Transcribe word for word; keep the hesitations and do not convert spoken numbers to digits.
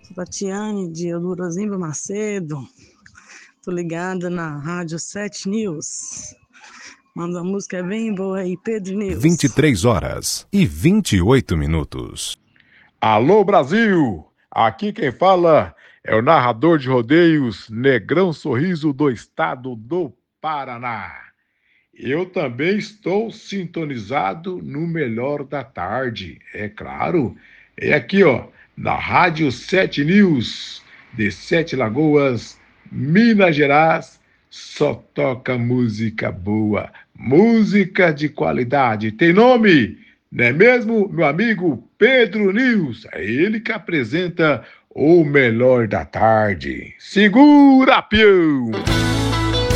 Tatiane de Eldorozimba Macedo. Tô ligada na Rádio sete News. Manda uma música bem boa aí, Pedro News. vinte e três horas e vinte e oito minutos. Alô, Brasil! Aqui quem fala é o narrador de rodeios Negrão Sorriso do estado do Paraná. Eu também estou sintonizado no Melhor da Tarde, é claro. É aqui, ó, na Rádio sete News, de Sete Lagoas, Minas Gerais, só toca música boa, música de qualidade. Tem nome, não é mesmo, meu amigo Pedro News? É ele que apresenta o Melhor da Tarde. Segura, pião!